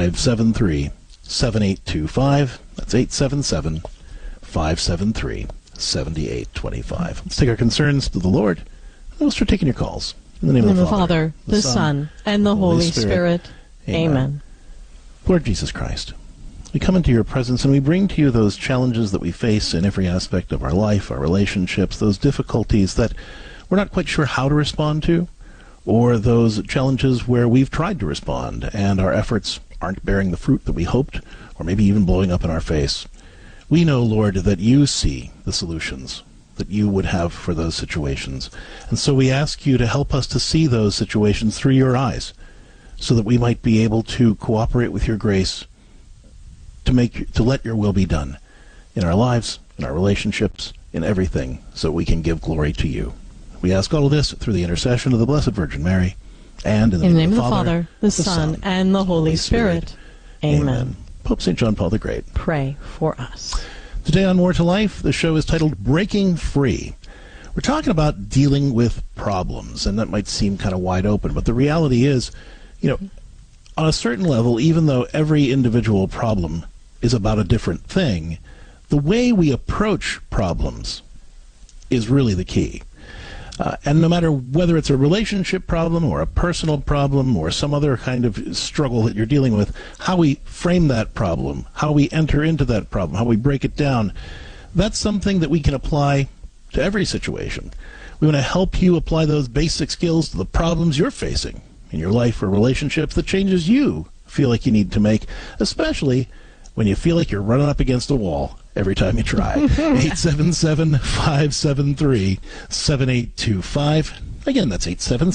877-573-7825. That's 877-573-7825. Let's take our concerns to the Lord, and we'll start taking your calls. In the name of the Father, the Son, and the Holy Spirit. Amen. Lord Jesus Christ, we come into your presence and we bring to you those challenges that we face in every aspect of our life, our relationships, those difficulties that we're not quite sure how to respond to, or those challenges where we've tried to respond and our efforts aren't bearing the fruit that we hoped, or maybe even blowing up in our face. We know, Lord, that you see the solutions that you would have for those situations. And so we ask you to help us to see those situations through your eyes, so that we might be able to cooperate with your grace to let your will be done in our lives, in our relationships, in everything, so we can give glory to you. We ask all of this through the intercession of the Blessed Virgin Mary, and in the name of the Father, the Son, and the Holy Spirit. Amen. Pope St. John Paul the Great, pray for us. Today on More to Life, the show is titled Breaking Free. We're talking about dealing with problems, and that might seem kind of wide open, but the reality is, on a certain level, even though every individual problem is about a different thing, the way we approach problems is really the key. And no matter whether it's a relationship problem or a personal problem or some other kind of struggle that you're dealing with, how we frame that problem, how we enter into that problem, how we break it down, that's something that we can apply to every situation. We want to help you apply those basic skills to the problems you're facing in your life or relationships, the changes you feel like you need to make, especially when you feel like you're running up against a wall every time you try. 877-573-7825. Again, that's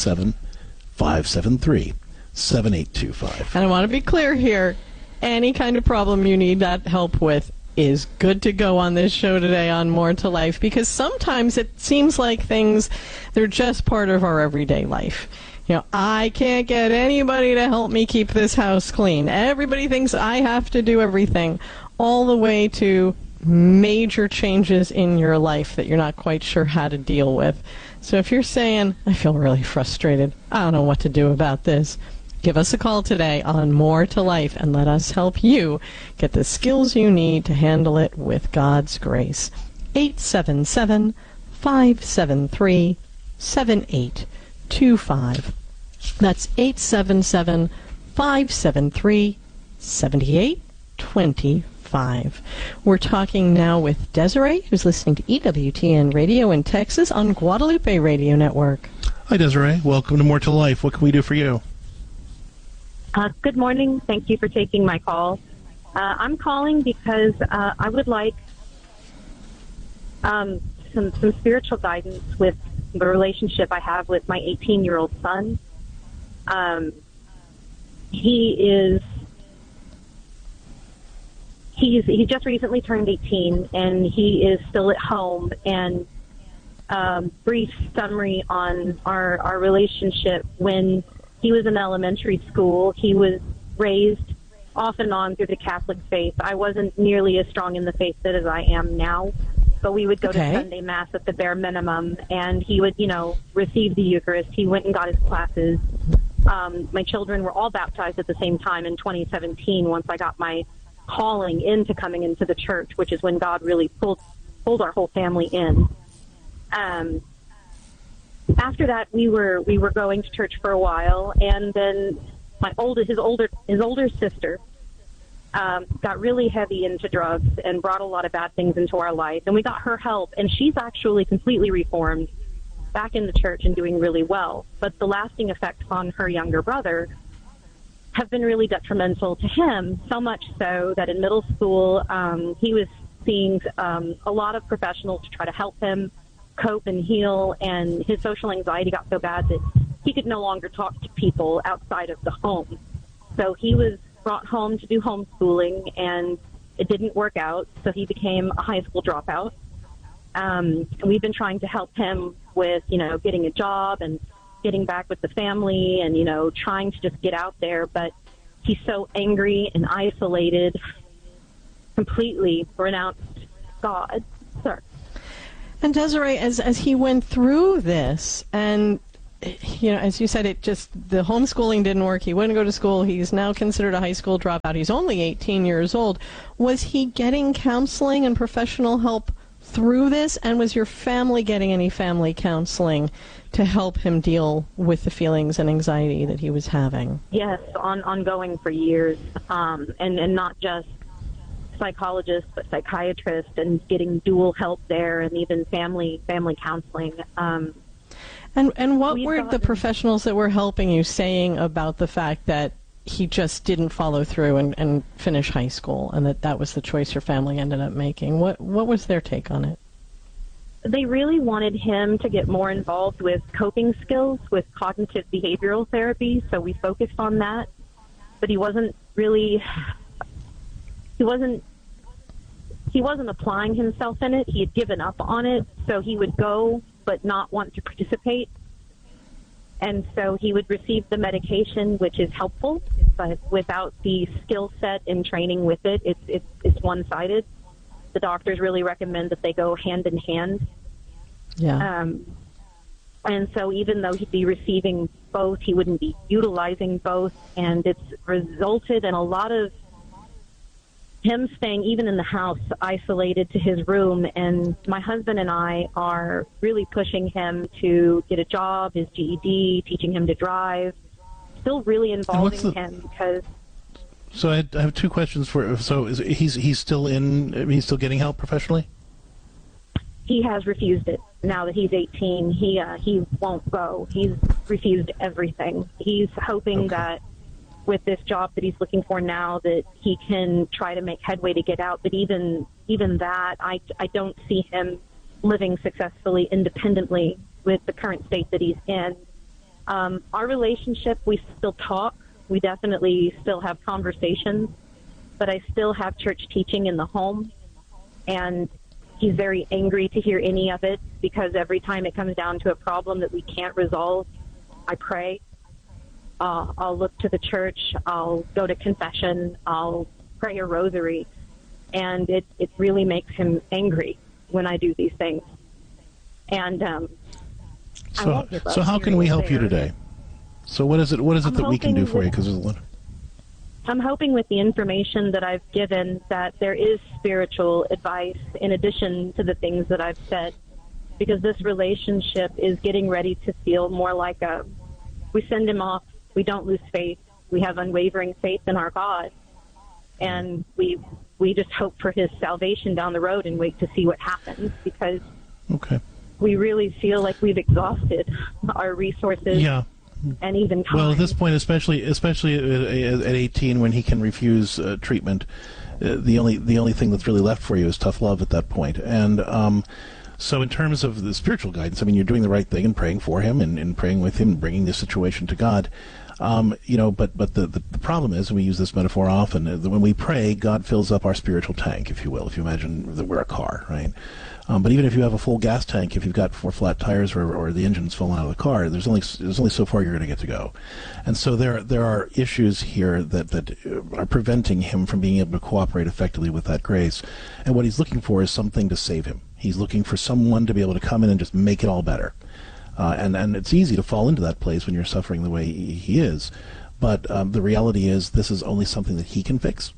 877-573-7825. And I want to be clear here. Any kind of problem you need that help with is good to go on this show today on More to Life, because sometimes it seems like they're just part of our everyday life. I can't get anybody to help me keep this house clean. Everybody thinks I have to do everything, all the way to major changes in your life that you're not quite sure how to deal with. So if you're saying, I feel really frustrated, I don't know what to do about this, give us a call today on More to Life and let us help you get the skills you need to handle it with God's grace. 877-573-7825. That's 877-573-7825. We're talking now with Desiree, who's listening to EWTN Radio in Texas on Guadalupe Radio Network. Hi, Desiree. Welcome to More to Life. What can we do for you? Good morning. Thank you for taking my call. I'm calling because I would like some spiritual guidance with the relationship I have with my 18-year-old son. He just recently turned 18, and he is still at home. And brief summary on our relationship: when he was in elementary school, he was raised off and on through the Catholic faith. I wasn't nearly as strong in the faith as I am now, but we would go to Sunday Mass at the bare minimum, and he would, receive the Eucharist. He went and got his classes. My children were all baptized at the same time in 2017 once I got my calling into coming into the church, which is when God really pulled our whole family in. After that, we were going to church for a while, and then his older sister got really heavy into drugs and brought a lot of bad things into our life, and we got her help, and she's actually completely reformed, back in the church and doing really well. But the lasting effects on her younger brother have been really detrimental to him, so much so that in middle school he was seeing a lot of professionals to try to help him cope and heal, and his social anxiety got so bad that he could no longer talk to people outside of the home. So he was brought home to do homeschooling, and it didn't work out, so he became a high school dropout. And we've been trying to help him with, getting a job and getting back with the family and, trying to just get out there. But he's so angry and isolated, completely renounced God. Sir. And Desiree, as he went through this, and as you said, the homeschooling didn't work. He wouldn't go to school. He's now considered a high school dropout. He's only 18 years old. Was he getting counseling and professional help through this? And was your family getting any family counseling to help him deal with the feelings and anxiety that he was having? Yes, ongoing for years, and not just psychologists, but psychiatrists, and getting dual help there, and even family counseling. And what were the professionals that were helping you saying about the fact that he just didn't follow through and finish high school, and that was the choice your family ended up making? What was their take on it? They really wanted him to get more involved with coping skills, with cognitive behavioral therapy, so we focused on that. But he wasn't applying himself in it. He had given up on it, so he would go but not want to participate. And so he would receive the medication, which is helpful, but without the skill set and training with it, it's one-sided. The doctors really recommend that they go hand in hand. Yeah. And so even though he'd be receiving both, he wouldn't be utilizing both, and it's resulted in a lot of him staying even in the house, isolated to his room. And my husband and I are really pushing him to get a job, his GED, teaching him to drive, still really involving him because... So I have two questions for. So he's still getting help professionally? He has refused it. Now that he's 18, he won't go. He's refused everything. He's hoping that with this job that he's looking for now, that he can try to make headway to get out. But even that, I don't see him living successfully independently with the current state that he's in. Our relationship, we still talk. We definitely still have conversations, but I still have church teaching in the home, and he's very angry to hear any of it, because every time it comes down to a problem that we can't resolve, I pray. I'll look to the church, I'll go to confession, I'll pray a rosary, and it really makes him angry when I do these things. And so how can we help you today? So what is it that we can do for you? Because there's a lot. I'm hoping with the information that I've given that there is spiritual advice in addition to the things that I've said, because this relationship is getting ready to feel more like we send him off, we don't lose faith, we have unwavering faith in our God, and we just hope for his salvation down the road and wait to see what happens, because we really feel like we've exhausted our resources. Yeah. And even time. Well, at this point, especially at 18, when he can refuse treatment, the only thing that's really left for you is tough love at that point. And so, in terms of the spiritual guidance, I mean, you're doing the right thing and praying for him and praying with him and bringing the situation to God. But the problem is, and we use this metaphor often, that when we pray, God fills up our spiritual tank, if you will. If you imagine that we're a car, right? But even if you have a full gas tank, if you've got 4 flat tires or the engine's fallen out of the car, there's only so far you're going to get to go. And so there are issues here that are preventing him from being able to cooperate effectively with that grace. And what he's looking for is something to save him. He's looking for someone to be able to come in and just make it all better. And it's easy to fall into that place when you're suffering the way he is. But the reality is this is only something that he can fix.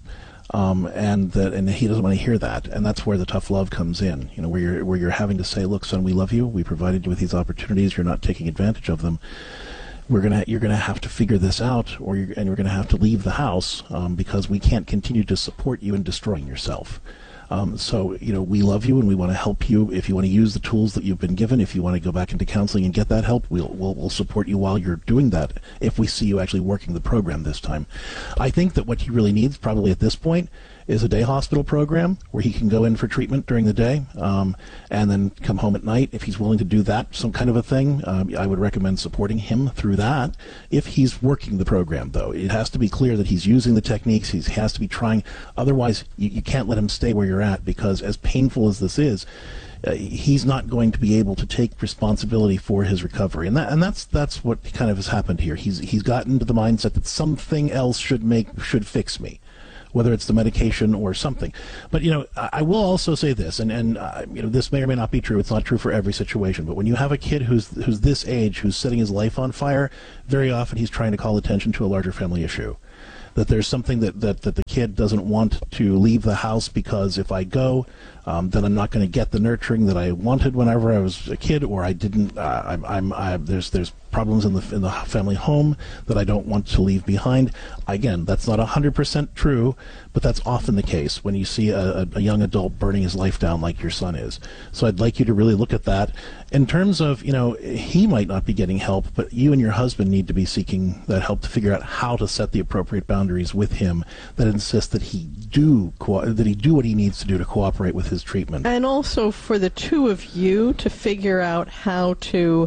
And he doesn't want to hear that, and that's where the tough love comes in. You know, where you're having to say, "Look, son, we love you. We provided you with these opportunities. You're not taking advantage of them. You're gonna have to figure this out, you're gonna have to leave the house because we can't continue to support you in destroying yourself." So, we love you and we want to help you. If you want to use the tools that you've been given, if you want to go back into counseling and get that help, we'll support you while you're doing that, if we see you actually working the program this time. I think that what he really needs probably at this point is a day hospital program where he can go in for treatment during the day and then come home at night. If he's willing to do that, some kind of a thing, I would recommend supporting him through that. If he's working the program, though, it has to be clear that he's using the techniques. He has to be trying. Otherwise, you can't let him stay where you're at, because as painful as this is, he's not going to be able to take responsibility for his recovery, and that's what kind of has happened here. He's gotten to the mindset that something else should fix me. whether it's the medication or something. But, I will also say this, and this may or may not be true. It's not true for every situation. But when you have a kid who's this age, who's setting his life on fire, very often he's trying to call attention to a larger family issue. That there's something that the kid doesn't want to leave the house because if I go, then I'm not going to get the nurturing that I wanted whenever I was a kid, or I didn't. There's problems in the family home that I don't want to leave behind. Again, that's not 100% true, but that's often the case when you see a young adult burning his life down like your son is. So I'd like you to really look at that in terms of, he might not be getting help, but you and your husband need to be seeking that help to figure out how to set the appropriate boundaries with him that insist that he do what he needs to do to cooperate with his treatment. And also for the two of you to figure out how to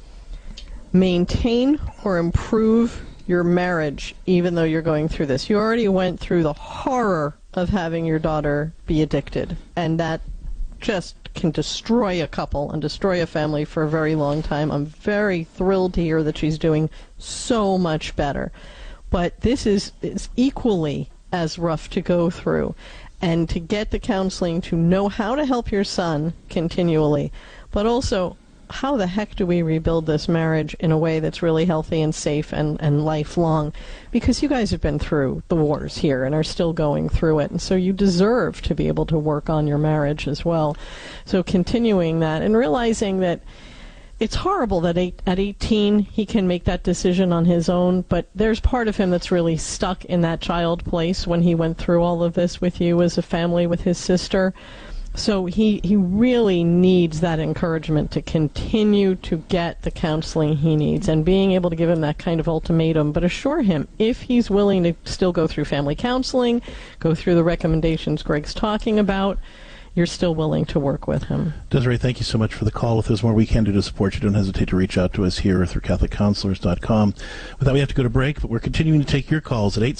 maintain or improve your marriage even though you're going through this. You already went through the horror of having your daughter be addicted, and that just can destroy a couple and destroy a family for a very long time. I'm very thrilled to hear that she's doing so much better. But this is equally as rough to go through. And to get the counseling to know how to help your son continually, but also how the heck do we rebuild this marriage in a way that's really healthy and safe and lifelong? Because you guys have been through the wars here and are still going through it, and so you deserve to be able to work on your marriage as well. So continuing that and realizing that it's horrible that at 18 he can make that decision on his own, but there's part of him that's really stuck in that child place when he went through all of this with you as a family with his sister. So he really needs that encouragement to continue to get the counseling he needs, and being able to give him that kind of ultimatum, but assure him if he's willing to still go through family counseling, go through the recommendations Greg's talking about, you're still willing to work with him. Desiree, thank you so much for the call. If there's more we can do to support you, don't hesitate to reach out to us here or through CatholicCounselors.com. With that, we have to go to break, but we're continuing to take your calls at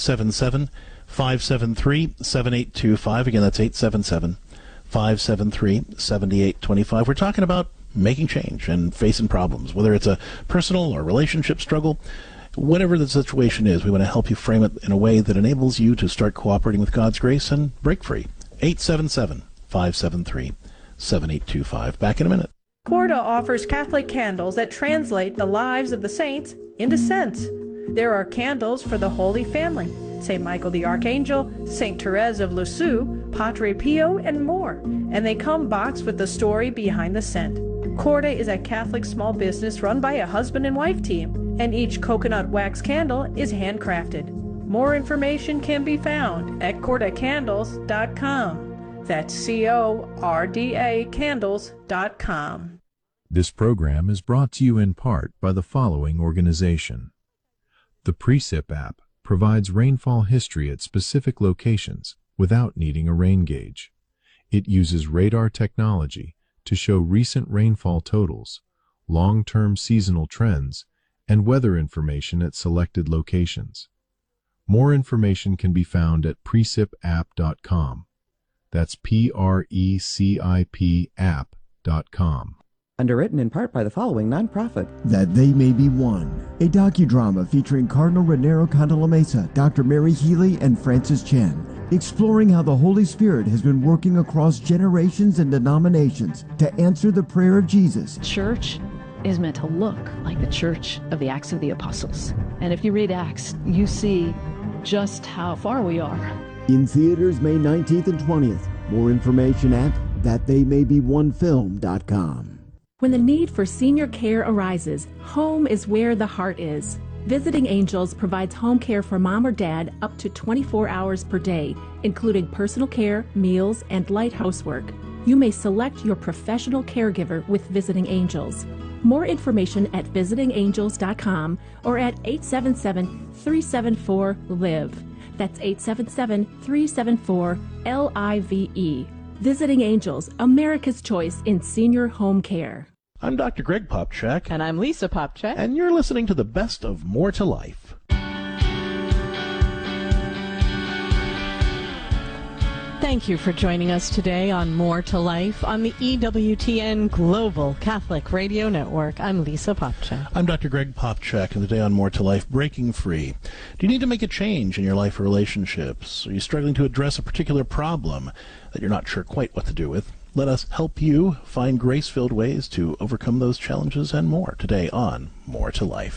877-573-7825. Again, that's 877-573-7825. We're talking about making change and facing problems, whether it's a personal or relationship struggle. Whatever the situation is, we want to help you frame it in a way that enables you to start cooperating with God's grace and break free. 877-573-7825. Back in a minute. Corda offers Catholic candles that translate the lives of the saints into scents. There are candles for the Holy Family, St. Michael the Archangel, St. Therese of Lisieux, Padre Pio, and more. And they come boxed with the story behind the scent. Corda is a Catholic small business run by a husband and wife team, and each coconut wax candle is handcrafted. More information can be found at cordacandles.com. That's CORDA candles.com. This program is brought to you in part by the following organization. The Precip app provides rainfall history at specific locations without needing a rain gauge. It uses radar technology to show recent rainfall totals, long-term seasonal trends, and weather information at selected locations. More information can be found at precipapp.com. That's PRECIP app.com. Underwritten in part by the following nonprofit. That They May Be One, a docudrama featuring Cardinal Raniero Cantalamessa, Dr. Mary Healy, and Francis Chan, exploring how the Holy Spirit has been working across generations and denominations to answer the prayer of Jesus. Church is meant to look like the Church of the Acts of the Apostles. And if you read Acts, you see just how far we are. In theaters May 19th and 20th. More information at thattheymay-be-one-film.com. When the need for senior care arises, home is where the heart is. Visiting Angels provides home care for mom or dad up to 24 hours per day, including personal care, meals, and light housework. You may select your professional caregiver with Visiting Angels. More information at visitingangels.com or at 877-374-LIVE. That's 877-374-LIVE. Visiting Angels, America's choice in senior home care. I'm Dr. Greg Popchak. And I'm Lisa Popchak. And you're listening to the best of More to Life. Thank you for joining us today on More to Life on the EWTN Global Catholic Radio Network. I'm Lisa Popcak. I'm Dr. Greg Popcak, and today on More to Life, Breaking Free. Do you need to make a change in your life or relationships? Are you struggling to address a particular problem that you're not sure quite what to do with? Let us help you find grace-filled ways to overcome those challenges and more today on More to Life.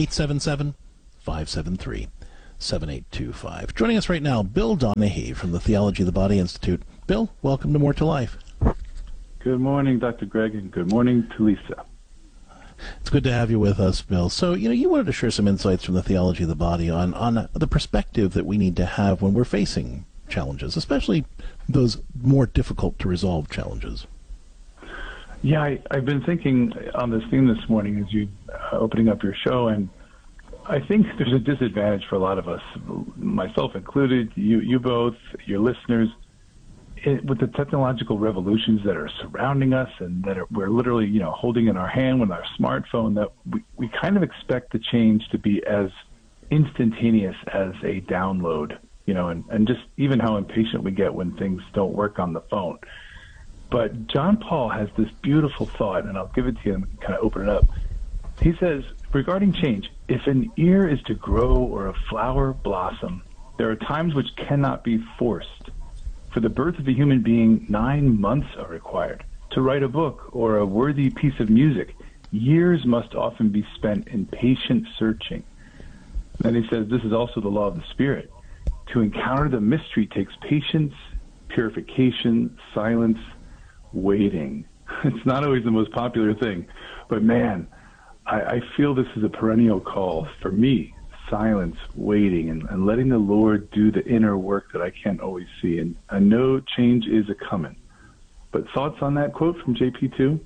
877-573-7825. Joining us right now, Bill Donahue from the Theology of the Body Institute. Bill, welcome to More to Life. Good morning, Dr. Greg, and good morning to Lisa. It's good to have you with us, Bill. So, you wanted to share some insights from the Theology of the Body on the perspective that we need to have when we're facing challenges, especially those more difficult to resolve challenges. Yeah, I've been thinking on this theme this morning as you opening up your show, and I think there's a disadvantage for a lot of us, myself included, you both, your listeners, with the technological revolutions that are surrounding us and that we're literally, holding in our hand with our smartphone, that we kind of expect the change to be as instantaneous as a download, and just even how impatient we get when things don't work on the phone. But John Paul has this beautiful thought, and I'll give it to you and kind of open it up. He says, regarding change, if an ear is to grow or a flower blossom, there are times which cannot be forced. For the birth of a human being, 9 months are required. To write a book or a worthy piece of music, years must often be spent in patient searching. Then he says, this is also the law of the Spirit. To encounter the mystery takes patience, purification, silence, waiting. It's not always the most popular thing, but man, I feel this is a perennial call for me, silence, waiting, and letting the Lord do the inner work that I can't always see. And I know change is a-coming. But thoughts on that quote from JP2?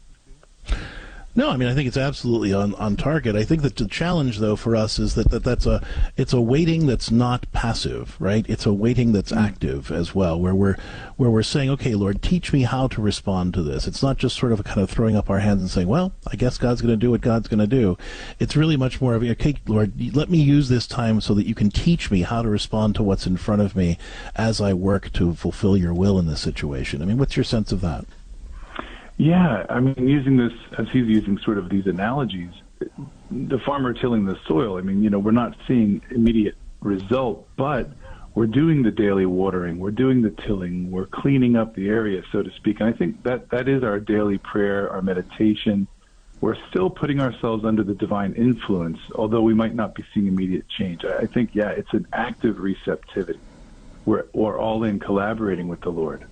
No, I think it's absolutely on target. I think that the challenge, though, for us is that it's a waiting that's not passive, right? It's a waiting that's active as well, where we're saying, okay, Lord, teach me how to respond to this. It's not just sort of kind of throwing up our hands and saying, well, I guess God's going to do what God's going to do. It's really much more of, okay, Lord, let me use this time so that you can teach me how to respond to what's in front of me as I work to fulfill your will in this situation. What's your sense of that? Yeah, using this, as he's using sort of these analogies, the farmer tilling the soil, we're not seeing immediate result, but we're doing the daily watering, we're doing the tilling, we're cleaning up the area, so to speak. And I think that is our daily prayer, our meditation. We're still putting ourselves under the divine influence, although we might not be seeing immediate change. I think, it's an active receptivity. We're all in collaborating with the Lord.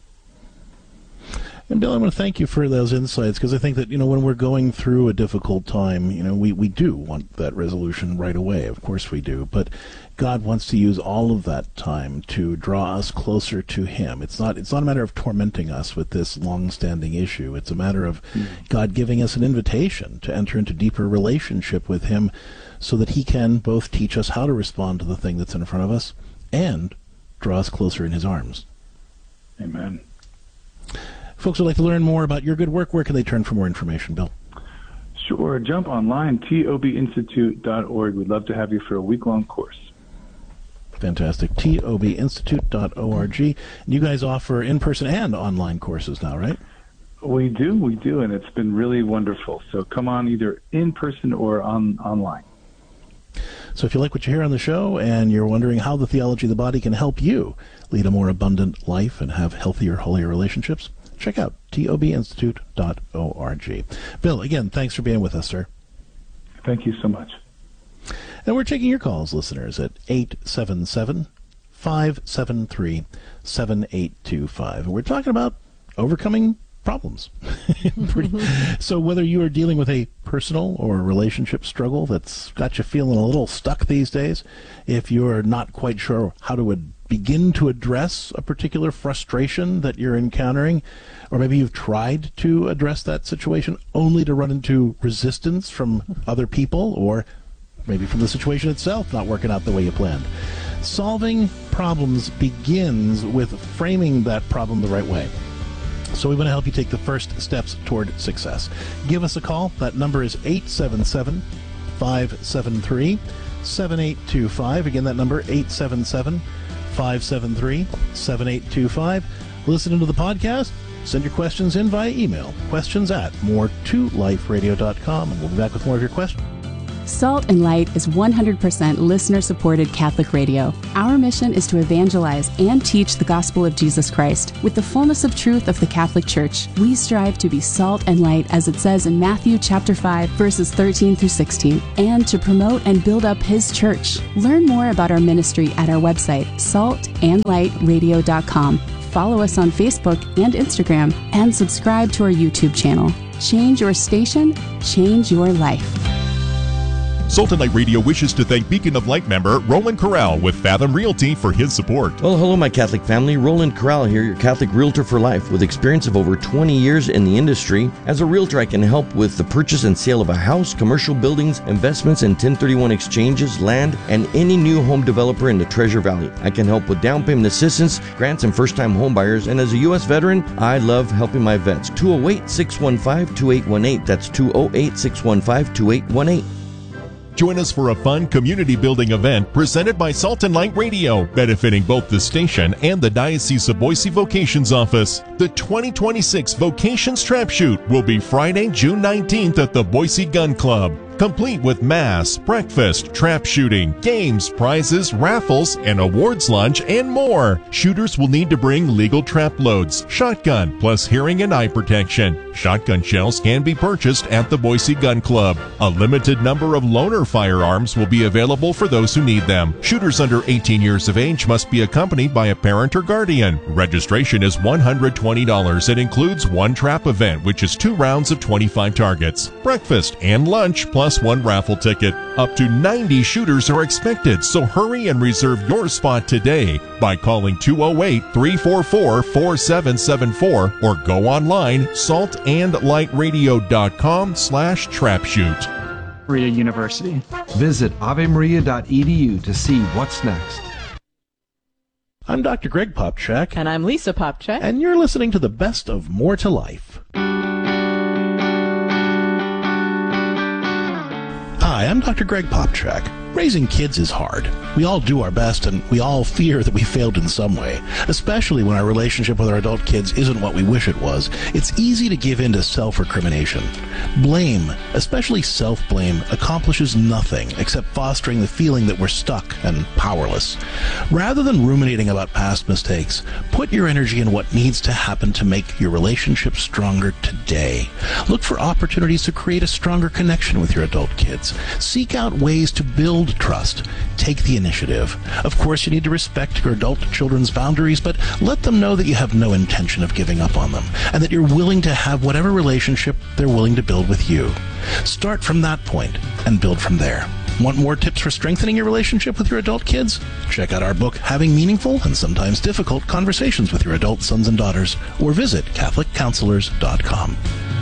And Bill, I want to thank you for those insights, because I think that, when we're going through a difficult time, we do want that resolution right away. Of course we do. But God wants to use all of that time to draw us closer to Him. It's not a matter of tormenting us with this long-standing issue. It's a matter of God giving us an invitation to enter into deeper relationship with Him so that He can both teach us how to respond to the thing that's in front of us and draw us closer in His arms. Amen. Folks would like to learn more about your good work. Where can they turn for more information, Bill? Sure. Jump online, tobinstitute.org. We'd love to have you for a week-long course. Fantastic. tobinstitute.org. And you guys offer in-person and online courses now, right? We do, and it's been really wonderful. So come on either in person or online. So if you like what you hear on the show and you're wondering how the Theology of the Body can help you lead a more abundant life and have healthier, holier relationships, check out tobinstitute.org. Bill, again, thanks for being with us, sir. Thank you so much. And we're taking your calls, listeners, at 877-573-7825. And we're talking about overcoming problems. So whether you are dealing with a personal or relationship struggle that's got you feeling a little stuck these days, if you're not quite sure how to begin to address a particular frustration that you're encountering, or maybe you've tried to address that situation only to run into resistance from other people, or maybe from the situation itself not working out the way you planned. Solving problems begins with framing that problem the right way. So we want to help you take the first steps toward success. Give us a call. That number is 877-573-7825. Again, that number, 877-573-7825. 877-573-7825. Listen to the podcast. Send your questions in via email. questions@more2liferadio.com, and we'll be back with more of your questions. Salt and Light is 100% listener-supported Catholic radio. Our mission is to evangelize and teach the gospel of Jesus Christ with the fullness of truth of the Catholic Church. We strive to be salt and light, as it says in Matthew chapter 5, verses 13 through 16, and to promote and build up His church. Learn more about our ministry at our website, saltandlightradio.com. Follow us on Facebook and Instagram, and subscribe to our YouTube channel. Change your station, change your life. Salt and Light Radio wishes to thank Beacon of Light member Roland Corral with Fathom Realty for his support. Well, hello, my Catholic family. Roland Corral here, your Catholic realtor for life. With experience of over 20 years in the industry, as a realtor, I can help with the purchase and sale of a house, commercial buildings, investments in 1031 exchanges, land, and any new home developer in the Treasure Valley. I can help with down payment assistance, grants, and first-time home buyers. And as a U.S. veteran, I love helping my vets. 208-615-2818. That's 208-615-2818. Join us for a fun community-building event presented by Salt and Light Radio, benefiting both the station and the Diocese of Boise Vocations Office. The 2026 Vocations Trap Shoot will be Friday, June 19th at the Boise Gun Club, complete with mass, breakfast, trap shooting, games, prizes, raffles, an awards lunch, and more. Shooters will need to bring legal trap loads, shotgun, plus hearing and eye protection. Shotgun shells can be purchased at the Boise Gun Club. A limited number of loaner firearms will be available for those who need them. Shooters under 18 years of age must be accompanied by a parent or guardian. Registration is $120. It includes one trap event, which is 2 rounds of 25 targets, breakfast and lunch, plus one raffle ticket. Up to 90 shooters are expected, so hurry and reserve your spot today by calling 208-344-4774 or go online saltandlightradio.com/trapshoot. Maria University. Visit avemaria.edu to see what's next. I'm Dr. Greg Popchak. And I'm Lisa Popchak. And you're listening to the best of More to Life. Hi, I'm Dr. Greg Popchak. Raising kids is hard. We all do our best, and we all fear that we failed in some way, especially when our relationship with our adult kids isn't what we wish it was. It's easy to give in to self-recrimination. Blame, especially self-blame, accomplishes nothing except fostering the feeling that we're stuck and powerless. Rather than ruminating about past mistakes, put your energy in what needs to happen to make your relationship stronger today. Look for opportunities to create a stronger connection with your adult kids. Seek out ways to build trust. Take the initiative. Of course, you need to respect your adult children's boundaries, but let them know that you have no intention of giving up on them, and that you're willing to have whatever relationship they're willing to build with you. Start from that point and build from there. Want more tips for strengthening your relationship with your adult kids? Check out our book, Having Meaningful and Sometimes Difficult Conversations with Your Adult Sons and Daughters, or visit CatholicCounselors.com.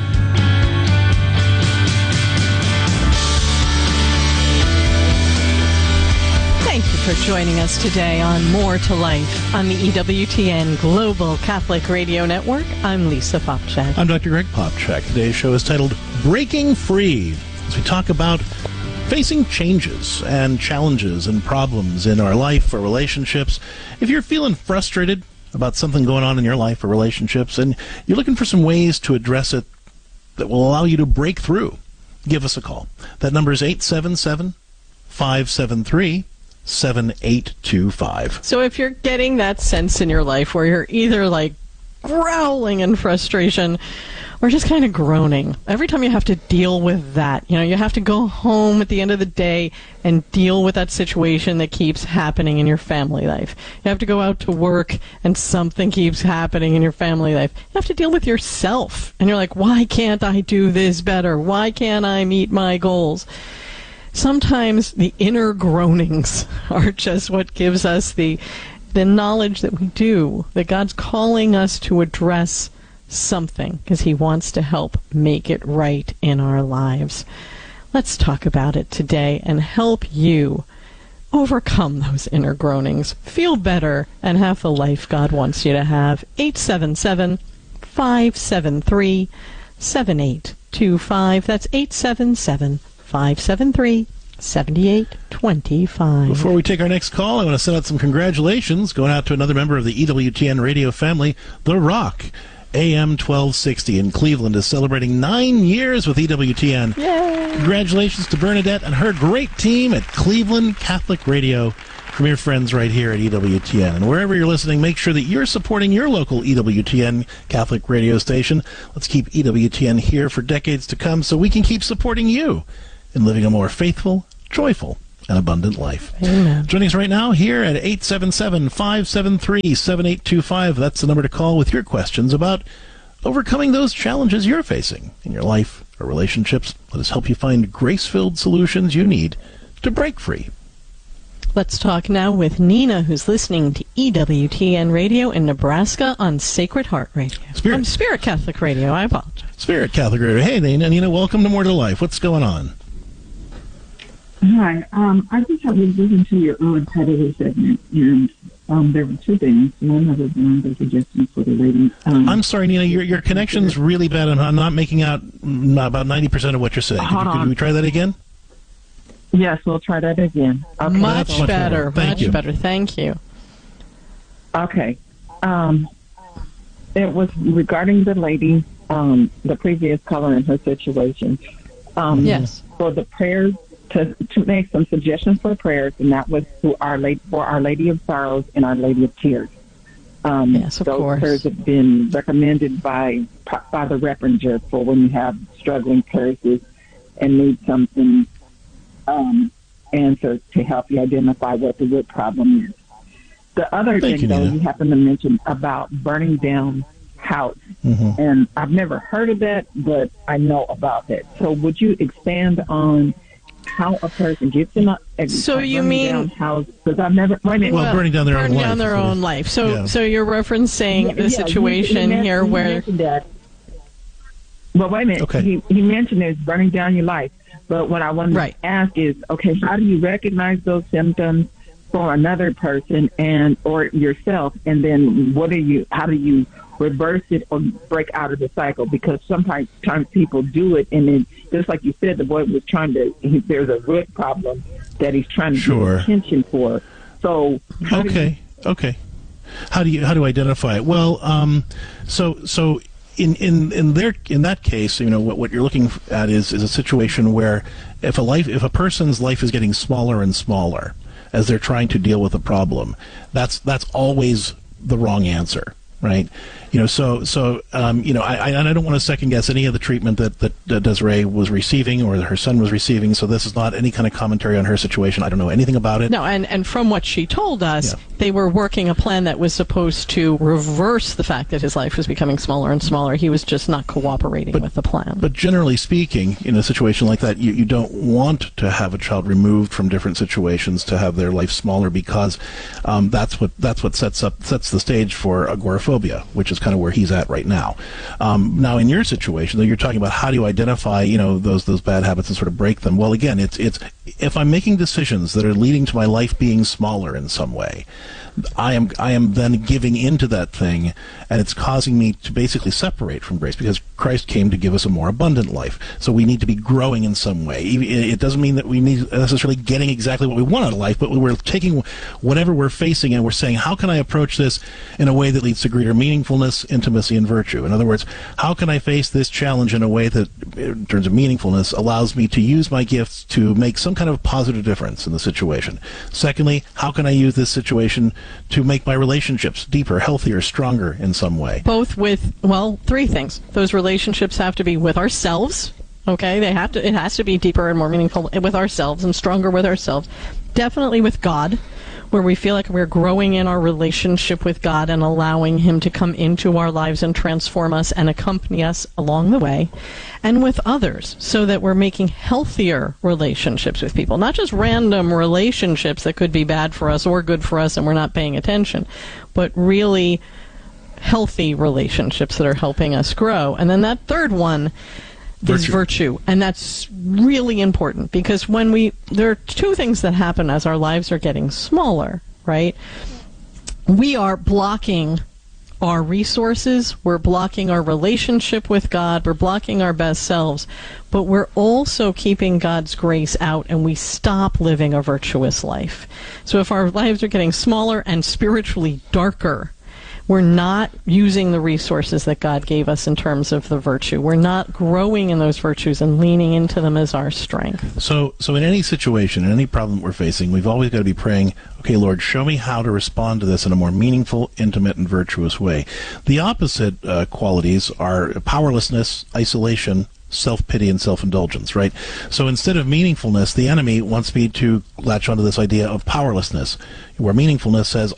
Thank you for joining us today on More to Life on the EWTN Global Catholic Radio Network. I'm Lisa Popchak. I'm Dr. Greg Popchak. Today's show is titled Breaking Free, as we talk about facing changes and challenges and problems in our life or relationships. If you're feeling frustrated about something going on in your life or relationships, and you're looking for some ways to address it that will allow you to break through, give us a call. That number is 877-573-7825. So if you're getting that sense in your life where you're either like growling in frustration or just kind of groaning, every time you have to deal with that, you have to go home at the end of the day and deal with that situation that keeps happening in your family life. You have to go out to work and something keeps happening in your family life. You have to deal with yourself. And you're like, why can't I do this better? Why can't I meet my goals? Sometimes the inner groanings are just what gives us the knowledge that we do, that God's calling us to address something because He wants to help make it right in our lives. Let's talk about it today and help you overcome those inner groanings, feel better, and have the life God wants you to have. 877-573-7825. That's 877-573-7825. 7825. Before we take our next call, I want to send out some congratulations going out to another member of the EWTN radio family, The Rock. AM 1260 in Cleveland is celebrating 9 years with EWTN. Yay! Congratulations to Bernadette and her great team at Cleveland Catholic Radio, from your friends right here at EWTN. And wherever you're listening, make sure that you're supporting your local EWTN Catholic radio station. Let's keep EWTN here for decades to come so we can keep supporting you in living a more faithful, joyful, and abundant life. Amen. Joining us right now here at 877-573-7825. That's the number to call with your questions about overcoming those challenges you're facing in your life or relationships. Let us help you find grace-filled solutions you need to break free. Let's talk now with Nina, who's listening to EWTN Radio in Nebraska on Sacred Heart Radio. Spirit Catholic Radio, I apologize. Spirit Catholic Radio. Hey, Nina. Nina, welcome to More to Life. What's going on? Hi. I just was listening to your untitled segment, and there were two things. One of them was a suggestion for the lady. I'm sorry, Nina. Your connection's really bad, and I'm not making out about 90% of what you're saying. Could we try that again? Yes, we'll try that again. Okay. Much better. Thank you. Thank you. Okay. It was regarding the lady, the previous caller and her situation. Yes. For the prayers, to make some suggestions for prayers, and that was for Our Lady of Sorrows and Our Lady of Tears. Yes, of those course. prayers have been recommended by Father Reppinger for when you have struggling parishes and need something answered to help you identify what the root problem is. The other thing, though, you happen to mention about burning down house, and I've never heard of that, but I know about that. So would you expand on how a person gets in a so you mean down house? Because I've never burning down their own life. So you're referencing the situation here where. Well, wait a minute. Okay. He mentioned it's burning down your life. But what I wanted to ask is, okay, how do you recognize those symptoms for another person or yourself, and then how do you reverse it or break out of the cycle? Because sometimes people do it, and then just like you said, the boy was there's a root problem that he's trying to get attention for. So okay. How do you identify it? Well, so. In that case, what you're looking at is a situation where if a person's life is getting smaller and smaller as they're trying to deal with a problem, that's always the wrong answer, right? I don't want to second guess any of the treatment that Desiree was receiving or her son was receiving. So this is not any kind of commentary on her situation. I don't know anything about it. No, and from what she told us, they were working a plan that was supposed to reverse the fact that his life was becoming smaller and smaller. He was just not cooperating with the plan. But generally speaking, in a situation like that, you don't want to have a child removed from different situations to have their life smaller, because that's what sets the stage for agoraphobia, which is kind of where he's at right now. Now, in your situation, though, you're talking about how do you identify, those bad habits and sort of break them. Well, again, it's if I'm making decisions that are leading to my life being smaller in some way, I am then giving into that thing, and it's causing me to basically separate from grace, because Christ came to give us a more abundant life. So we need to be growing in some way. It doesn't mean that we need necessarily getting exactly what we want out of life, but we're taking whatever we're facing and we're saying, how can I approach this in a way that leads to greater meaningfulness, intimacy, and virtue? In other words, how can I face this challenge in a way that, in terms of meaningfulness, allows me to use my gifts to make some kind of positive difference in the situation? Secondly, how can I use this situation to make my relationships deeper, healthier, stronger in some way? Both with, three things. Those relationships have to be with ourselves, okay? It has to be deeper and more meaningful with ourselves and stronger with ourselves. Definitely with God, where we feel like we're growing in our relationship with God and allowing Him to come into our lives and transform us and accompany us along the way. And with others, so that we're making healthier relationships with people, not just random relationships that could be bad for us or good for us and we're not paying attention, but really healthy relationships that are helping us grow. And then that third one is virtue. And that's really important, because there are two things that happen as our lives are getting smaller, right? We are blocking our resources, we're blocking our relationship with God, we're blocking our best selves, but we're also keeping God's grace out, and we stop living a virtuous life. So if our lives are getting smaller and spiritually darker, we're not using the resources that God gave us in terms of the virtue. We're not growing in those virtues and leaning into them as our strength. So in any situation, in any problem we're facing, we've always got to be praying, okay, Lord, show me how to respond to this in a more meaningful, intimate, and virtuous way. The opposite qualities are powerlessness, isolation, self-pity, and self-indulgence, right? So instead of meaningfulness, the enemy wants me to latch onto this idea of powerlessness, where meaningfulness says,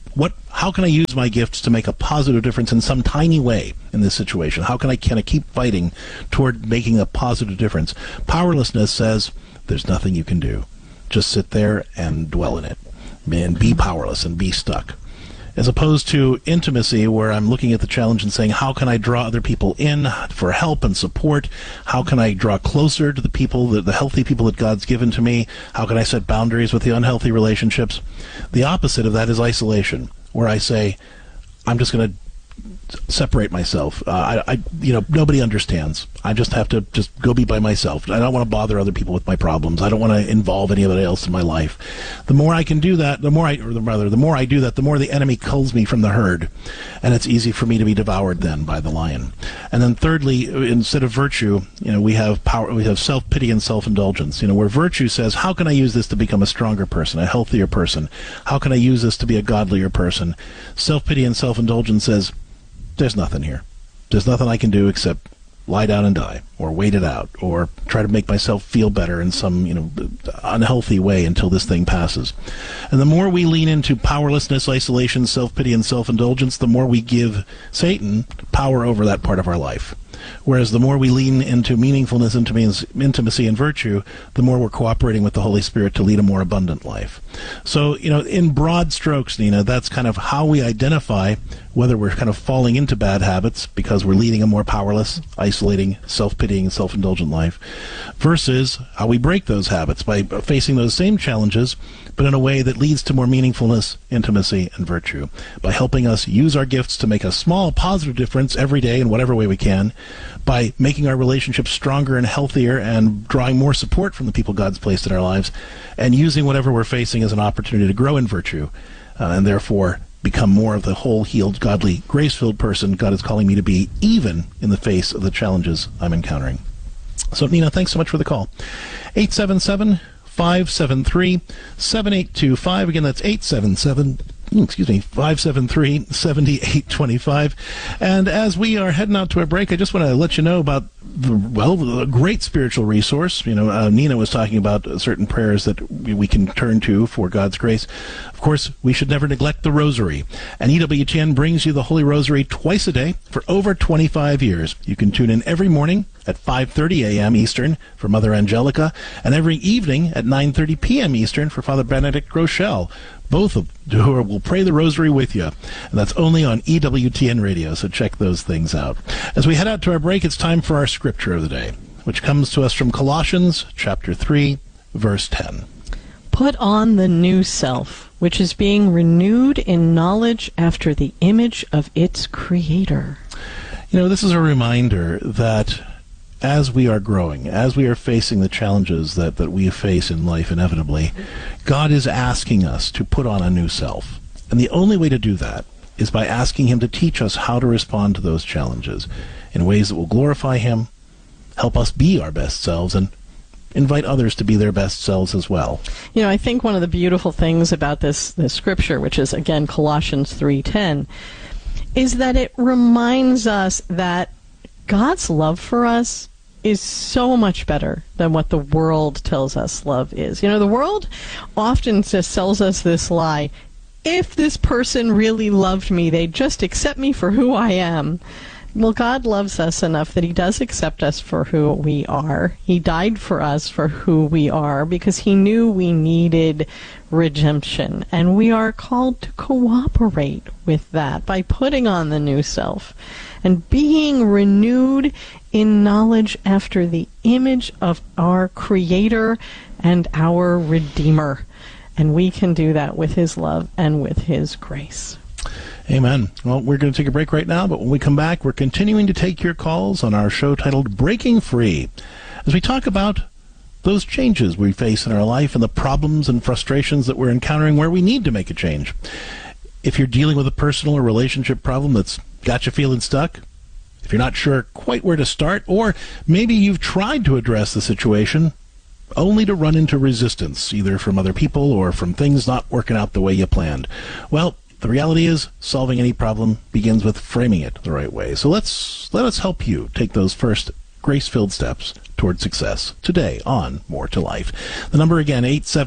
how can I use my gifts to make a positive difference in some tiny way in this situation? How can I keep fighting toward making a positive difference? Powerlessness says, there's nothing you can do. Just sit there and dwell in it, and be powerless and be stuck. As opposed to intimacy, where I'm looking at the challenge and saying, how can I draw other people in for help and support? How can I draw closer to the people, the healthy people that God's given to me? How can I set boundaries with the unhealthy relationships? The opposite of that is isolation, where I say, I'm just going to separate myself. Nobody understands. I just have to go be by myself. I don't want to bother other people with my problems. I don't want to involve anybody else in my life. The more I can do that, the more I do that, the more the enemy culls me from the herd, and it's easy for me to be devoured then by the lion. And then thirdly, instead of virtue, we have power. We have self-pity and self-indulgence. Where virtue says, how can I use this to become a stronger person, a healthier person? How can I use this to be a godlier person? Self-pity and self-indulgence says, there's nothing here. There's nothing I can do except lie down and die, or wait it out, or try to make myself feel better in some, unhealthy way until this thing passes. And the more we lean into powerlessness, isolation, self-pity, and self-indulgence, the more we give Satan power over that part of our life. Whereas the more we lean into meaningfulness, intimacy, and virtue, the more we're cooperating with the Holy Spirit to lead a more abundant life. So, in broad strokes, Nina, that's kind of how we identify whether we're kind of falling into bad habits because we're leading a more powerless, isolating, self-pitying, self-indulgent life, versus how we break those habits by facing those same challenges, but in a way that leads to more meaningfulness, intimacy, and virtue, by helping us use our gifts to make a small positive difference every day in whatever way we can, by making our relationships stronger and healthier and drawing more support from the people God's placed in our lives, and using whatever we're facing as an opportunity to grow in virtue, and therefore become more of the whole, healed, godly, grace-filled person God is calling me to be, even in the face of the challenges I'm encountering. So, Nina, thanks so much for the call. 877-573-7825. Again, that's 573-7825. And as we are heading out to a break, I just want to let you know about a great spiritual resource. Nina was talking about certain prayers that we can turn to for God's grace. Of course, we should never neglect the Rosary. And EWTN brings you the Holy Rosary twice a day for over 25 years. You can tune in every morning at 5:30 a.m. Eastern for Mother Angelica, and every evening at 9:30 p.m. Eastern for Father Benedict Rochelle. Both of who will pray the Rosary with you. And that's only on EWTN Radio, so check those things out. As we head out to our break, it's time for our scripture of the day, which comes to us from Colossians chapter 3, verse 10. Put on the new self, which is being renewed in knowledge after the image of its creator. This is a reminder that as we are growing, as we are facing the challenges that we face in life inevitably, God is asking us to put on a new self. And the only way to do that is by asking Him to teach us how to respond to those challenges in ways that will glorify Him, help us be our best selves, and invite others to be their best selves as well. I think one of the beautiful things about this scripture, which is, again, Colossians 3:10, is that it reminds us that God's love for us is so much better than what the world tells us love is. The world often just sells us this lie. If this person really loved me, they'd just accept me for who I am. Well, God loves us enough that He does accept us for who we are. He died for us for who we are because He knew we needed redemption. And we are called to cooperate with that by putting on the new self and being renewed in knowledge after the image of our Creator and our Redeemer. And we can do that with His love and with His grace. Amen. Well, we're going to take a break right now, but when we come back, we're continuing to take your calls on our show titled Breaking Free, as we talk about those changes we face in our life and the problems and frustrations that we're encountering where we need to make a change. If you're dealing with a personal or relationship problem that's got you feeling stuck, if you're not sure quite where to start, or maybe you've tried to address the situation only to run into resistance, either from other people or from things not working out the way you planned, well, the reality is solving any problem begins with framing it the right way. So let us help you take those first grace-filled steps toward success today on More to Life. The number again,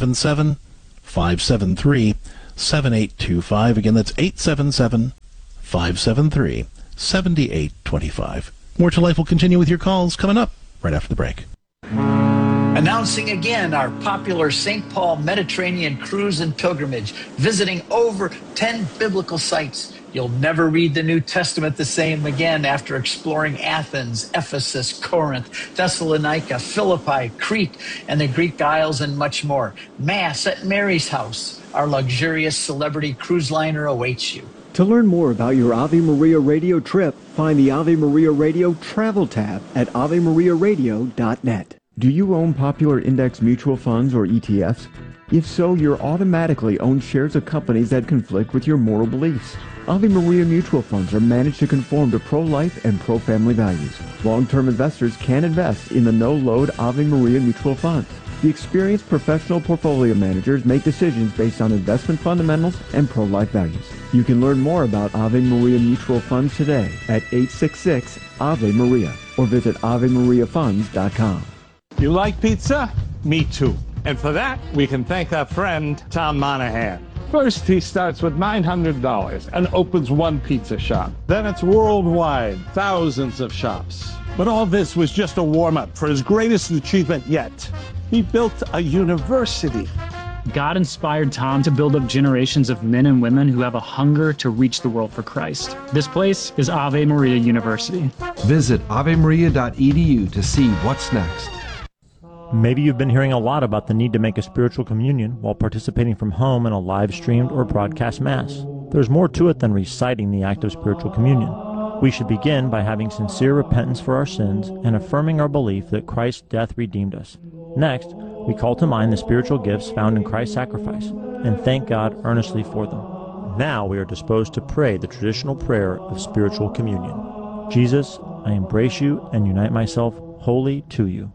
877-573-7825. Again, that's 877-573-7825. More to Life will continue with your calls coming up right after the break. Announcing again our popular St. Paul Mediterranean cruise and pilgrimage, visiting over 10 biblical sites. You'll never read the New Testament the same again after exploring Athens, Ephesus, Corinth, Thessalonica, Philippi, Crete, and the Greek Isles, and much more. Mass at Mary's house. Our luxurious celebrity cruise liner awaits you. To learn more about your Ave Maria Radio trip, find the Ave Maria Radio Travel tab at AveMariaRadio.net. Do you own popular index mutual funds or ETFs? If so, you're automatically owned shares of companies that conflict with your moral beliefs. Ave Maria mutual funds are managed to conform to pro-life and pro-family values. Long-term investors can invest in the no-load Ave Maria mutual funds. The experienced professional portfolio managers make decisions based on investment fundamentals and pro-life values. You can learn more about Ave Maria mutual funds today at 866-AVE-MARIA or visit AveMariaFunds.com. You like pizza? Me too. And for that, we can thank our friend, Tom Monahan. First, he starts with $900 and opens one pizza shop. Then it's worldwide, thousands of shops. But all this was just a warm-up for his greatest achievement yet. He built a university. God inspired Tom to build up generations of men and women who have a hunger to reach the world for Christ. This place is Ave Maria University. Visit avemaria.edu to see what's next. Maybe you've been hearing a lot about the need to make a spiritual communion while participating from home in a live-streamed or broadcast Mass. There's more to it than reciting the act of spiritual communion. We should begin by having sincere repentance for our sins and affirming our belief that Christ's death redeemed us. Next, we call to mind the spiritual gifts found in Christ's sacrifice and thank God earnestly for them. Now we are disposed to pray the traditional prayer of spiritual communion. Jesus, I embrace you and unite myself wholly to you.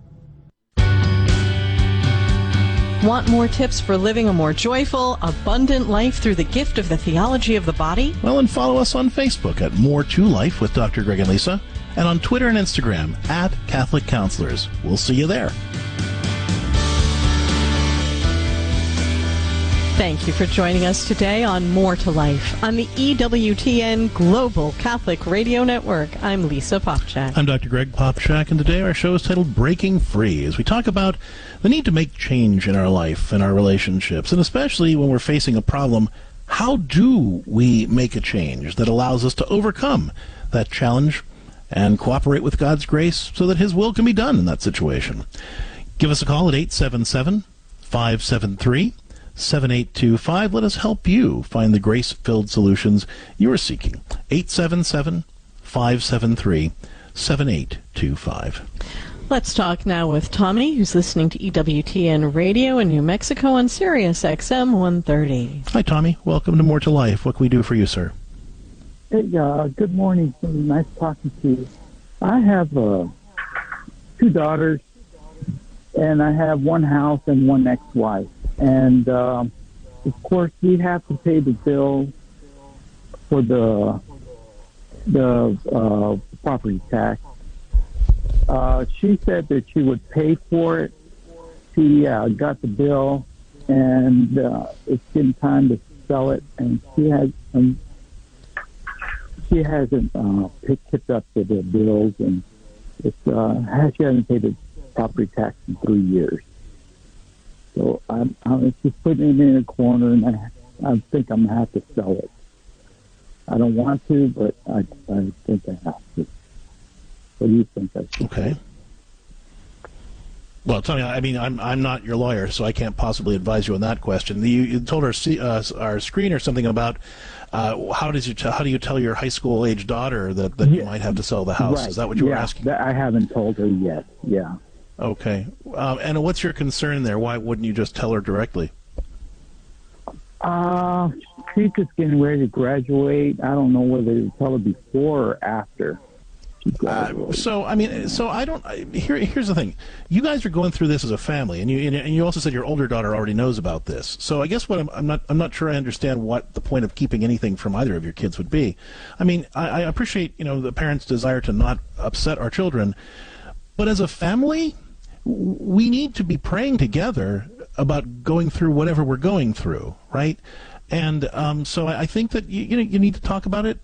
Want more tips for living a more joyful, abundant life through the gift of the theology of the body? Well, and follow us on Facebook at More to Life with Dr. Greg and Lisa, and on Twitter and Instagram at Catholic Counselors. We'll see you there. Thank you for joining us today on More to Life on the EWTN Global Catholic Radio Network. I'm Lisa Popchak. I'm Dr. Greg Popchak, and today our show is titled Breaking Free, as we talk about the need to make change in our life and our relationships, and especially when we're facing a problem, how do we make a change that allows us to overcome that challenge and cooperate with God's grace so that His will can be done in that situation? Give us a call at 877-573-7825. Let us help you find the grace-filled solutions you are seeking. 877-573-7825. Let's talk now with Tommy, who's listening to EWTN Radio in New Mexico on Sirius XM 130. Hi, Tommy. Welcome to More to Life. What can we do for you, sir? Hey, good morning. Nice talking to you. I have 2 daughters, and I have one house and one ex-wife. And, of course, we have to pay the bill for the property tax. She said that she would pay for it. She got the bill, and it's getting time to sell it, and she hasn't picked up the bills, and she hasn't paid the property tax in 3 years. So I'm just putting it in a corner, and I think I'm gonna have to sell it. I don't want to, but I think I have to. What do you think I should Okay. Well, Tony, I mean, I'm not your lawyer, so I can't possibly advise you on that question. You told our screener something about how do you tell your high school age daughter that you might have to sell the house? Right. Is that what you were asking? I haven't told her yet. Yeah. Okay. And what's your concern there? Why wouldn't you just tell her directly? She's just getting ready to graduate. I don't know whether to tell her before or after. Here's the thing. You guys are going through this as a family, and you also said your older daughter already knows about this. So I guess what I'm not sure I understand what the point of keeping anything from either of your kids would be. I mean, I appreciate the parents' desire to not upset our children, but as a family, we need to be praying together about going through whatever we're going through, right? And so I think that you need to talk about it